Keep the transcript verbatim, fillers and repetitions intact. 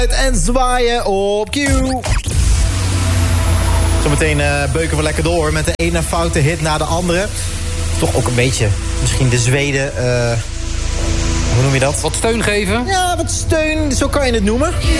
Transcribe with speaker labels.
Speaker 1: En zwaaien op Q. Zometeen uh, beuken we lekker door met de ene foute hit na de andere. Toch ook een beetje misschien de Zweden... Uh, hoe noem je dat?
Speaker 2: Wat steun geven?
Speaker 1: Ja, wat steun, zo kan je het noemen.